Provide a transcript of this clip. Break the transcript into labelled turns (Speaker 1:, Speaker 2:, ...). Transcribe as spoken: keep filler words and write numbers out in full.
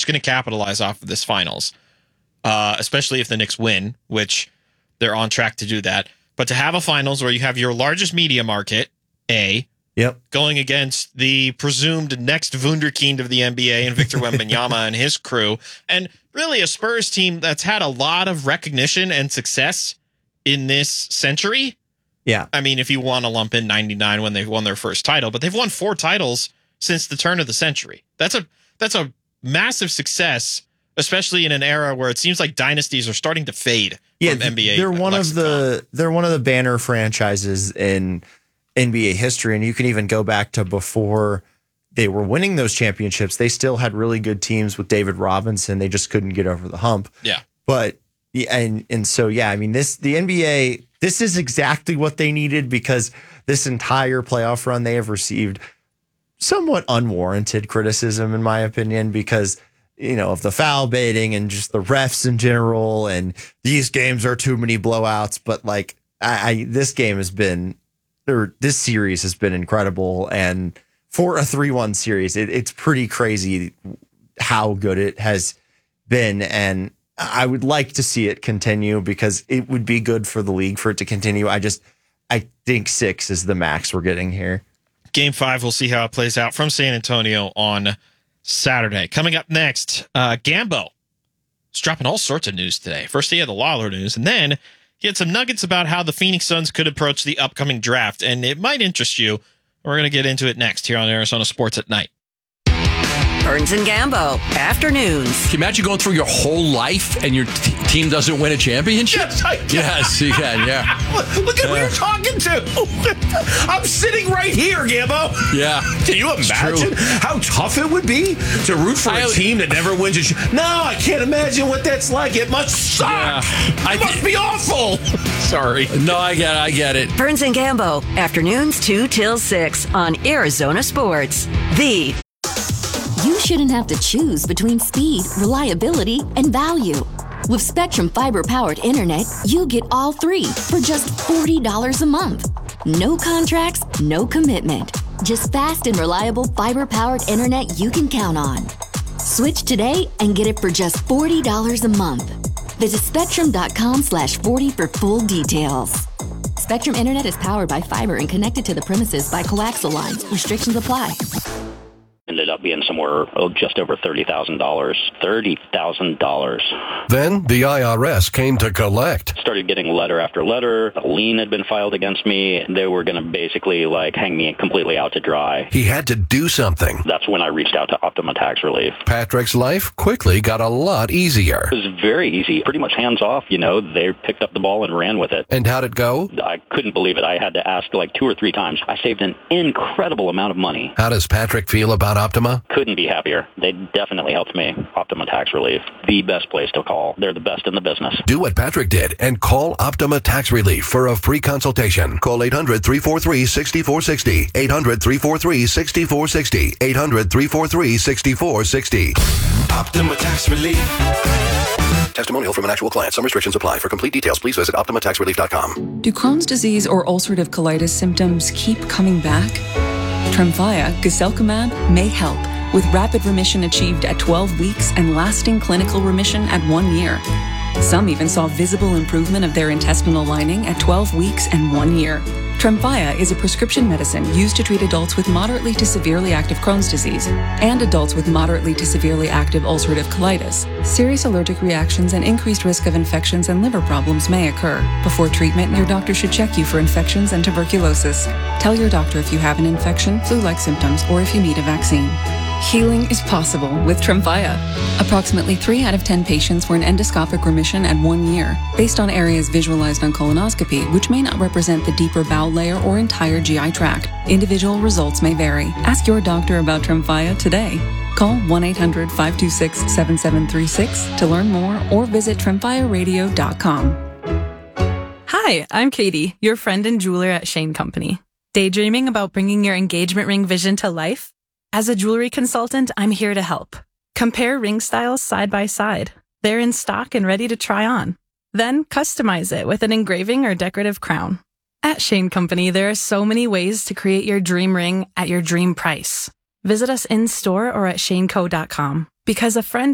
Speaker 1: going to capitalize off of this finals, uh, especially if the Knicks win, which they're on track to do that. But to have a finals where you have your largest media market, A,
Speaker 2: yep,
Speaker 1: going against the presumed next wunderkind of the N B A and Victor Wembanyama and his crew, and really a Spurs team that's had a lot of recognition and success in this century.
Speaker 2: Yeah.
Speaker 1: I mean, if you want to lump in ninety-nine when they won their first title, but they've won four titles since the turn of the century. That's a that's a massive success, especially in an era where it seems like dynasties are starting to fade
Speaker 2: yeah,
Speaker 1: from N B A.
Speaker 2: They're one
Speaker 1: lexicon.
Speaker 2: of the they're one of the banner franchises in N B A history, and you can even go back to before they were winning those championships. They still had really good teams with David Robinson. They just couldn't get over the hump.
Speaker 1: Yeah.
Speaker 2: But and and so yeah, I mean this the N B A. This is exactly what they needed, because this entire playoff run they have received somewhat unwarranted criticism, in my opinion, because, you know, of the foul baiting and just the refs in general. And these games are too many blowouts. But like I, I this game has been or this series has been incredible. And for a three one series, it, it's pretty crazy how good it has been. And I would like to see it continue, because it would be good for the league for it to continue. I just, I think six is the max we're getting here.
Speaker 1: Game five, we'll see how it plays out from San Antonio on Saturday. Coming up next, uh, Gambo is dropping all sorts of news today. First, he had the Lawler news, and then he had some nuggets about how the Phoenix Suns could approach the upcoming draft, and it might interest you. We're going to get into it next here on Arizona Sports at Night.
Speaker 3: Burns and Gambo, afternoons.
Speaker 4: Can you imagine going through your whole life and your t- team doesn't win a championship?
Speaker 5: Yes, I can.
Speaker 4: Yes, you can, yeah.
Speaker 5: Look, look at who
Speaker 4: Yeah.
Speaker 5: you're talking to. I'm sitting right here, Gambo.
Speaker 4: Yeah.
Speaker 5: Can you
Speaker 4: It's
Speaker 5: imagine
Speaker 4: true.
Speaker 5: how tough it would be to root for a
Speaker 4: I-
Speaker 5: team that never wins a sh- No, I can't imagine what that's like. It must suck.
Speaker 4: Yeah.
Speaker 5: It
Speaker 4: I
Speaker 5: must
Speaker 4: thi-
Speaker 5: be awful. Sorry.
Speaker 4: No, I get it, I get it.
Speaker 3: Burns and Gambo, afternoons two till six on Arizona Sports. The
Speaker 6: You shouldn't have to choose between speed, reliability, and value. With Spectrum Fiber-powered internet, you get all three for just forty dollars a month. No contracts, no commitment. Just fast and reliable fiber-powered internet you can count on. Switch today and get it for just forty dollars a month. Visit spectrum.com slash 40 for full details. Spectrum Internet is powered by fiber and connected to the premises by coaxial lines. Restrictions apply.
Speaker 7: Ended up being somewhere oh, just over thirty thousand dollars. thirty thousand dollars.
Speaker 8: Then the I R S came to collect.
Speaker 7: Started getting letter after letter. A lien had been filed against me. They were going to basically like hang me completely out to dry.
Speaker 8: He had to do something.
Speaker 7: That's when I reached out to Optima Tax Relief.
Speaker 8: Patrick's life quickly got a lot easier.
Speaker 7: It was very easy, pretty much hands off. You know, they picked up the ball and ran with it.
Speaker 8: And how'd it go?
Speaker 7: I couldn't believe it. I had to ask like two or three times. I saved an incredible amount of money.
Speaker 8: How does Patrick feel about Optima?
Speaker 7: Couldn't be happier. They definitely helped me. Optima Tax Relief, the best place to call. They're the best in the business.
Speaker 8: Do what Patrick did and call Optima Tax Relief for a free consultation. Call eight hundred, three four three, six four six zero. eight hundred, three four three, six four six zero. eight hundred, three four three, six four six zero.
Speaker 9: Optima Tax Relief.
Speaker 8: Testimonial from an actual client. Some restrictions apply. For complete details, please visit optima tax relief dot com.
Speaker 10: Do Crohn's disease or ulcerative colitis symptoms keep coming back? Tremfya, guselkumab, may help, with rapid remission achieved at twelve weeks and lasting clinical remission at one year. Some even saw visible improvement of their intestinal lining at twelve weeks and one year. Tremfya is a prescription medicine used to treat adults with moderately to severely active Crohn's disease and adults with moderately to severely active ulcerative colitis. Serious allergic reactions and increased risk of infections and liver problems may occur. Before treatment, your doctor should check you for infections and tuberculosis. Tell your doctor if you have an infection, flu-like symptoms, or if you need a vaccine. Healing is possible with Tremfya. Approximately three out of ten patients were in endoscopic remission at one year, based on areas visualized on colonoscopy, which may not represent the deeper bowel layer or entire G I tract. Individual results may vary. Ask your doctor about Tremfya today. Call one eight hundred, five two six, seven seven three six to learn more or visit tremfya radio dot com.
Speaker 11: Hi, I'm Katie, your friend and jeweler at Shane Company. Daydreaming about bringing your engagement ring vision to life? As a jewelry consultant, I'm here to help. Compare ring styles side by side. They're in stock and ready to try on. Then customize it with an engraving or decorative crown. At Shane Company, there are so many ways to create your dream ring at your dream price. Visit us in store or at shane co dot com. Because a friend